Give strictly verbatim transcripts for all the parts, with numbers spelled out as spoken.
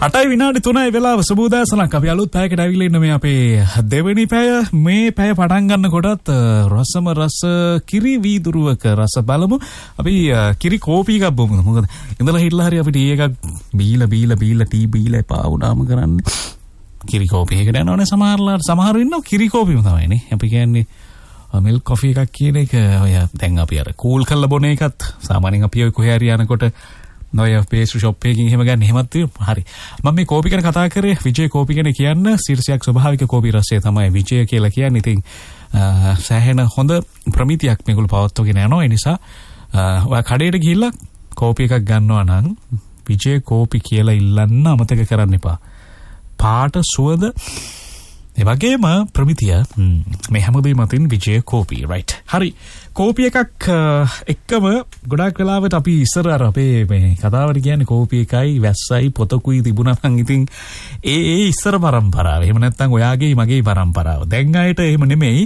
අටයි විනාඩි තුනයි වෙලාව සුබෝදෑසනක්. අපි අලුත් පැයකට ඇවිල්ලා ඉන්න මේ අපේ දෙවෙනි පැය. මේ පැය පටන් ගන්න කොටත් රසම රස කිරි වීදුරුවක රස බලමු. අපි කිරි කෝපි එකක් බොමු. මොකද ඉඳලා හිටලා හරි අපි ටී එකක් බීලා බීලා බීලා ටී බීලා එපා වුණාම කරන්නේ. කිරි කෝපි එකකට යනවනේ සමහරලාට. සමහරව ඉන්නවා කිරි කෝපිම තමයිනේ. අපි කියන්නේ මිල්ක් කොෆි එකක් කියන එක ඔය දැන් අපි අර කූල් කරලා බොන එකත් සාමාන්‍යයෙන් අපි ඔය කොහේ හරි යනකොට නොය පේස්ට්‍රි ෂොප් එකකින් එහෙම ගන්න එහෙමත් තියෙනවා. හරි. මම මේ කෝපි ගැන කතා කරේ විජේ කෝපි ගැන කියන්න ශීර්ෂයක් ස්වභාවික කෝපි රසය තමයි විජය කියලා කියන්නේ. ඉතින් සෑහෙන හොඳ ප්‍රමිතියක් මේගොල්ලෝ පවත්වගෙන යනවා. ඒ නිසා ඔයා කඩේට ගිහිල්ලා කෝපි එකක් ගන්නවා නම් විජේ කෝපි කියලා ඉල්ලන්න අමතක කරන්න එපා. පාට සුවඳ ඒ වගේම ප්‍රමිතිය මේ හැමදේම අතින් විජය කෝපි රයිට්. හරි. කෝපි එකක් එක්කම ගොඩක් වෙලාවට අපි ඉස්සර අර අපේ මේ කතාවට කියන්නේ කෝපි එකයි වැස්සයි පොතකුයි තිබුණා නම් ඉතින් ඒ ඒ ඉස්සර පරම්පරාව. එහෙම නැත්නම් ඔයාගේ මගේ පරම්පරාව. දැන් ආයෙත් එහෙම නෙමෙයි.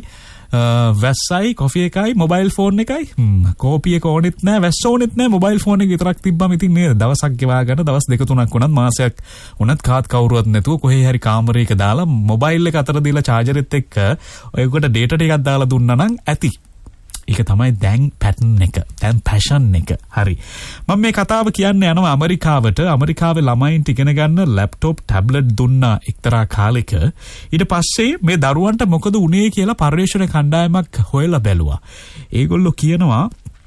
වැස්සයි කොෆි එකයි මොබයිල් ෆෝන් එකයි කෝපි එක ඕනෙත් නෑ වැස්ස ඕනෙත් නෑ මොබයිල් ෆෝන් එක විතරක් තිබ්බම ඉතින් නේද දවසක් ගෙවා ගන්න දවස් දෙක තුනක් වුණත් මාසයක් වුණත් කාත් කවුරුවත් නැතුව කොහේ හරි කාමරයක දාලා මොබයිල් එක අතර දීලා චාර්ජරෙත් එක්ක ඔයකට ඩේටා ටිකක් දාලා දුන්නා නම් ඇති. ඒක තමයි දැන් පැටර්න් එක. දැන් ෆැෂන් එක. හරි. මම මේ කතාව කියන්න යනවා ඇමරිකාවට. ඇමරිකාවේ ළමයින්ට ඉගෙන ගන්න ලැප්ටොප් ටැබ්ලට් දුන්නා එක්තරා කාලෙක. ඊට පස්සේ මේ දරුවන්ට මොකද උනේ කියලා පර්යේෂණ කණ්ඩායමක් හොයලා බැලුවා. ඒගොල්ලෝ කියනවා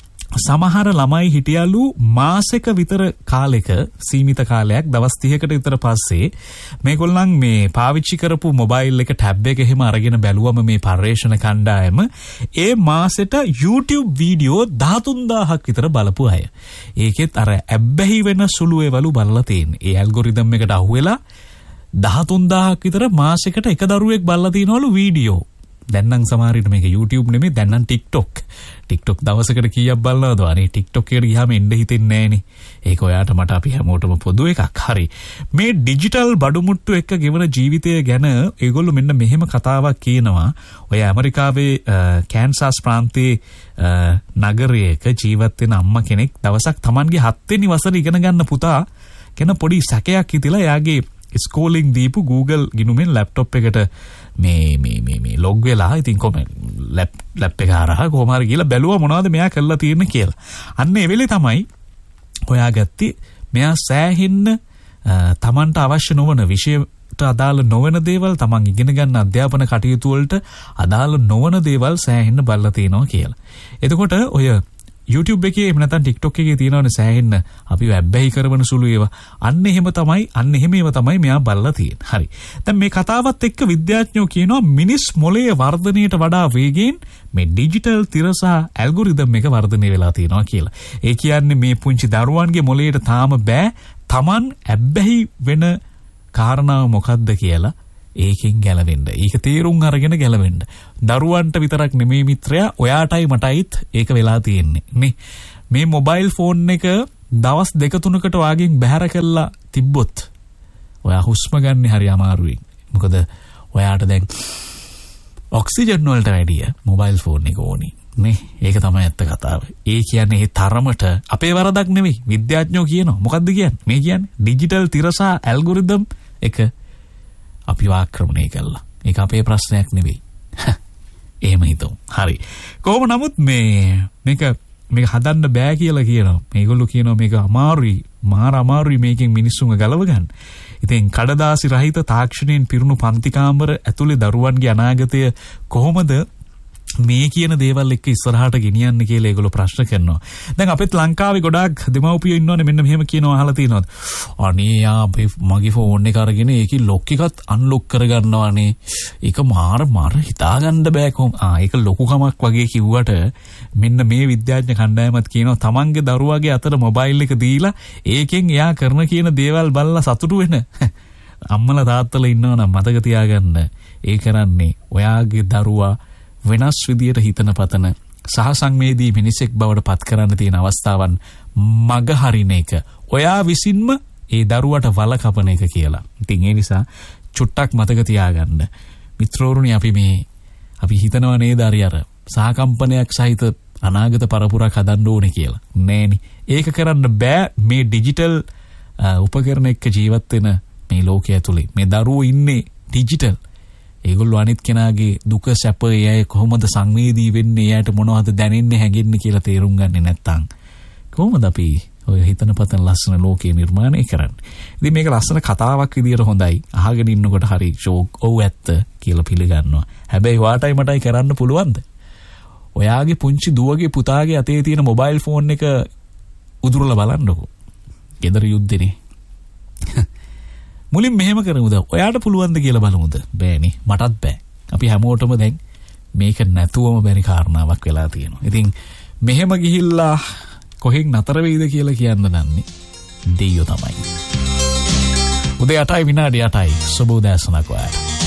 සමහර ළමයි හිටියලු මාසෙක විතර කාලෙක සීමිත කාලයක් දවස් තිහකට විතර පස්සේ මේගොල්ලන් මේ පාවිච්චි කරපු මොබයිල් එක ටැබ් එක එහෙම අරගෙන බැලුවම මේ පර්යේෂණ කණ්ඩායම ඒ මාසෙට YouTube වීඩියෝ දහතුන් දාහක් විතර බලපු අය. ඒකෙත් අර ඇබ්බැහි වෙන සුළු ඒවලු බලලා තියෙන්නේ. ඒ ඇල්ගොරිතම් එකට අහුවෙලා දහතුන් දාහක් විතර මාසෙකට එක දරුවෙක් බලලා තිනවලු වීඩියෝ. දැන් නම් සමහරවිට මේක YouTube නෙමෙයි දැන් නම් TikTok. TikTok දවසකට කීයක් බලනවද? අනේ TikTok එකට ගියාම එන්න හිතෙන්නේ නැහනේ. ඒක ඔයාට මට අපි හැමෝටම පොදු එකක්. හරි. මේ ඩිජිටල් බඩුමුට්ටු එක්ක ගෙවන ජීවිතය ගැන ඒගොල්ලෝ මෙන්න මෙහෙම කතාවක් කියනවා. ඔය ඇමරිකාවේ කෑන්සස් ප්‍රාන්තයේ නගරයක ජීවත් වෙන අම්මා කෙනෙක් දවසක් Tamanගේ හත් වෙනි වසරේ ඉගෙන ගන්න පුතා කෙන පොඩි සැකයක් හිතිලා එයාගේ ස්කෝලින් දීපු Google ගිණුමෙන් ලැප්ටොප් එකට මේ මේ මේ මේ ලොග් වෙලා ඉතින් කොහොම ලැප් ලැප් එක හරහා කොහොම හරි ගිහලා බැලුවා මොනවද මෙයා කරලා තියෙන්නේ කියලා. අන්න ඒ වෙලේ තමයි හොයාගත්තේ මෙයා සෑහෙන්න Tamanට අවශ්‍ය නොවන විෂයට අදාළ නොවන දේවල් Taman ඉගෙන ගන්න අධ්‍යාපන කටයුතු වලට අදාළ නොවන දේවල් සෑහෙන්න බලලා තිනවා කියලා. එතකොට ඔය YouTube එකේ එහෙම නැත්නම් TikTok එකේ තියෙනවනේ සෑහෙන්න අපි වැබ්බැහි කරන සුළු ඒවා. අන්න එහෙම තමයි අන්න එහෙම ඒවා තමයි මෙයා බලලා තියෙන්නේ. හරි. දැන් මේ කතාවත් එක්ක විද්‍යාඥයෝ කියනවා මිනිස් මොළයේ වර්ධනයට වඩා වේගයෙන් මේ ඩිජිටල් තිර සහ ඇල්ගොරිතම් එක වර්ධනය වෙලා තියෙනවා කියලා. ඒ කියන්නේ මේ පුංචි දරුවන්ගේ මොළයට තාම බෑ Taman ඇබ්බැහි වෙන කාරණාව මොකද්ද කියලා ඒකෙන් ගැලවෙන්න. ඒක තේරුම් අරගෙන ගැලවෙන්න. දරුවන්ට විතරක් නෙමෙයි මිත්‍රයා, ඔයාටයි මටයිත් ඒක වෙලා තියෙන්නේ. නේ. මේ මොබයිල් ෆෝන් එක දවස් දෙක තුනකට වාගෙන් බැහැර කරලා තිබ්බොත් ඔයා හුස්ම ගන්න හරි අමාරුයි. මොකද ඔයාට දැන් ඔක්සිජන් වලට වැඩිය මොබයිල් ෆෝන් එක ඕනි. නේ. ඒක තමයි ඇත්ත කතාව. ඒ කියන්නේ ඒ තරමට අපේ වරදක් නෙමෙයි. විද්‍යාඥයෝ කියනවා. මොකද්ද කියන්නේ? මේ කියන්නේ ඩිජිටල් තිර සහ ඇල්ගොරිතම් එක අපි ආක්‍රමණය කළා. ඒක අපේ ප්‍රශ්නයක් නෙවෙයි. එහෙම හිතමු. හරි. කොහොම නමුත් මේ මේක මේක හදන්න බෑ කියලා කියනවා. මේගොල්ලෝ කියනවා මේක අමාරුයි, මාර අමාරුයි මේකෙන් මිනිස්සුන්ව ගලව ගන්න. ඉතින් කඩදාසි රහිත තාක්ෂණයෙන් පිරුණු පන්ති කාමර ඇතුලේ දරුවන්ගේ අනාගතය කොහොමද මේ කියන දේවල් එක්ක ඉස්සරහට ගෙනියන්න කියලා ඒගොල්ලෝ ප්‍රශ්න කරනවා. දැන් අපිත් ලංකාවේ ගොඩාක් දෙමව්පියෝ ඉන්නවනේ මෙන්න මෙහෙම කියනවා අහලා තියෙනවද? අනේ යා මගේ ෆෝන් එක අරගෙන ඒකේ ලොක් එකත් අන්ලොක් කරගන්නවානේ. ඒක මාර මාර හිතාගන්න බෑ කොහොම. ආ ඒක ලොකුකමක් වගේ කිව්වට මෙන්න මේ විද්‍යාඥ කණ්ඩායමත් කියනවා තමන්ගේ දරුවාගේ අතට මොබයිල් එක දීලා ඒකෙන් එයා කරන කියන දේවල් බලලා සතුටු වෙන අම්මලා තාත්තලා ඉන්නවනම් මතක තියාගන්න. ඒ කරන්නේ ඔයාගේ දරුවා වෙනස් විදියට හිතන පතන සහ සංවේදී මිනිසෙක් බවට පත් කරන්න තියෙන අවස්ථාවන් මග හරින එක ඔයා විසින්ම ඒ දරුවට වල කපන එක කියලා. ඉතින් ඒ නිසා චුට්ටක් මතක තියාගන්න. මිත්‍රෝරුනි අපි මේ අපි හිතනවා නේද අර අර සහකම්පනයක් සහිත අනාගත පරපුරක් හදන්න ඕනේ කියලා. නෑනේ. ඒක කරන්න බෑ මේ ඩිජිටල් උපකරණ එක්ක ජීවත් වෙන මේ ලෝකයේ ඇතුලේ. මේ දරුවෝ ඉන්නේ ඩිජිටල්. ඒගොල්ලෝ අනිත් කෙනාගේ දුක සැප එයයි කොහොමද සංවේදී වෙන්නේ, එයාට මොනවද දැනෙන්නේ හැගෙන්නේ කියලා තේරුම් ගන්නේ නැත්තම් කොහොමද අපි ඔය හිතන පතන ලස්සන ලෝකේ නිර්මාණය කරන්නේ? ඉතින් මේක ලස්සන කතාවක් විදියට හොඳයි. අහගෙන ඉන්නකොට හරි ෂෝක් ඔව් ඇත්ත කියලා පිළිගන්නවා. හැබැයි වාටයි මටයි කරන්න පුළුවන්ද? ඔයාගේ පුංචි දුවගේ පුතාගේ අතේ තියෙන මොබයිල් ෆෝන් එක උදුරලා බලන්නකෝ. ගෙදර යුද්ධනේ. මුලින් මෙහෙම කරමුද? ඔයාට පුළුවන්ද කියලා බලමුද? බෑනේ. මටත් බෑ. අපි හැමෝටම දැන් මේක නැතුවම බැරි කාරණාවක් වෙලා තියෙනවා. ඉතින් මෙහෙම ගිහිල්ලා කොහෙන් නතර වෙයිද කියලා කියන්න දන්නේ දෙයියෝ තමයි. උදේ අටයි විනාඩි අටයි සුබ උදෑසනක් ඔයාලට.